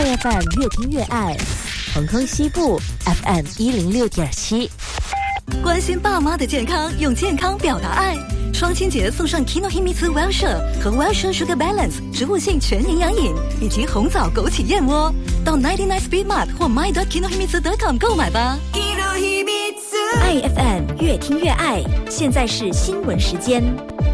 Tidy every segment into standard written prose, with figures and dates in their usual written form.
爱 FM 越听越爱，恒亨西部 FM 106.7。 关心爸妈的健康，用健康表达爱。双亲节送上 Kinohimitsu Wellshire 和 Wellshire Sugar Balance 植物性全营养饮，以及红枣枸杞燕窝。到99 Speed Mart 或 my.kinohimitsu.com 购买吧。 爱 FM 越听越爱，现在是新闻时间。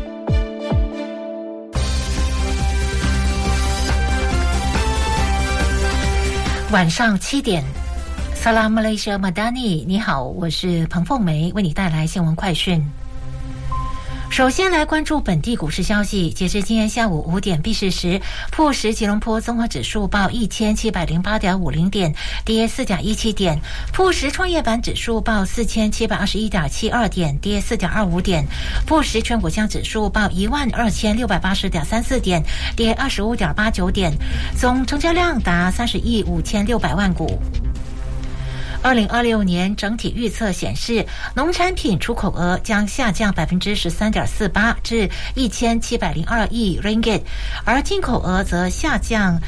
晚上7点。Salam Malaysia Madani， 你好，我是彭凤梅，为你带来新闻快讯。首先来关注本地股市消息，截至今天下午5点闭市时，富时吉隆坡综合指数报1708.50点，跌4.17点；富时创业板指数报4721.72点，跌4.25点；富时全股项指数报12680.34点，跌25.89点，总成交量达30亿5600万股。2026年整体预测显示，农产品出口额将下降13.48%至1702亿 ringgit， 而进口额則下降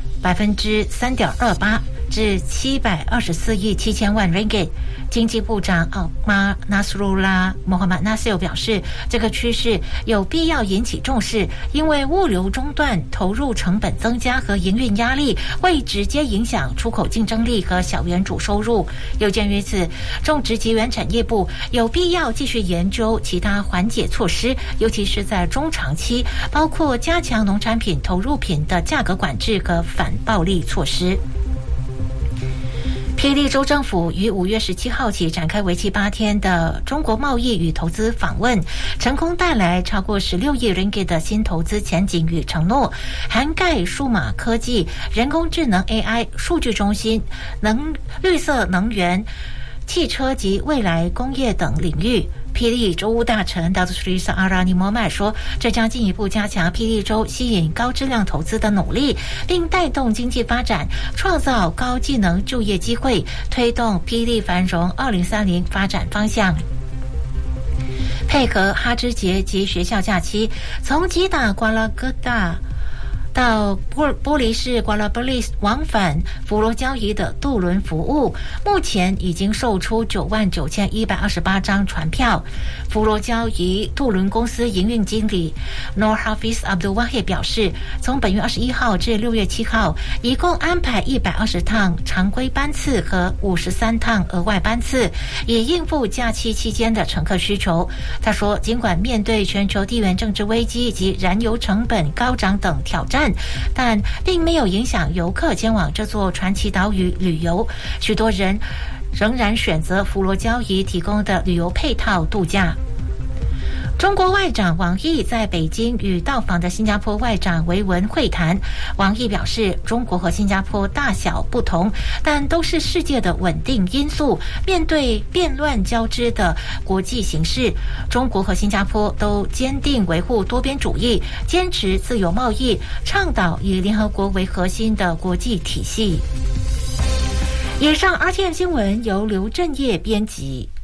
3.28%至724亿7000万 ringgit。经济部长奥马纳斯鲁拉穆罕默纳西尔表示，这个趋势有必要引起重视，因为物流中断、投入成本增加和营运压力会直接影响出口竞争力和小园主收入。有鉴于此，种植及原产业部有必要继续研究其他缓解措施，尤其是在中长期，包括加强农产品投入品的价格管制和反暴利措施。霹雳州政府于5月17号起展开为期8天的中国贸易与投资访问，成功带来超过16亿 ringgit 的新投资前景与承诺，涵盖数码科技、人工智能 AI、数据中心、绿色能源、汽车及未来工业等领域。霹雳州务大臣达祖斯里萨阿拉尼摩麦说，这将进一步加强霹雳州吸引高质量投资的努力，并带动经济发展，创造高技能就业机会，推动霹雳繁荣2030发展方向。配合哈芝节及学校假期，从吉打瓜拉戈达到玻璃市瓜拉布利斯往返佛罗交易的渡轮服务，目前已经售出99128张船票。佛罗交易渡轮公司营运经理 Nur Hafiz Abdul Wahid 表示，从本月21号至6月7号，一共安排120趟常规班次和53趟额外班次，以应付假期期间的乘客需求。他说，尽管面对全球地缘政治危机及燃油成本高涨等挑战，但并没有影响游客前往这座传奇岛屿旅游，许多人仍然选择佛罗交易提供的旅游配套度假。中国外长王毅在北京与到访的新加坡外长维文会谈。王毅表示，中国和新加坡大小不同，但都是世界的稳定因素。面对变乱交织的国际形势，中国和新加坡都坚定维护多边主义，坚持自由贸易，倡导以联合国为核心的国际体系。以上 RTM 新闻由刘振业编辑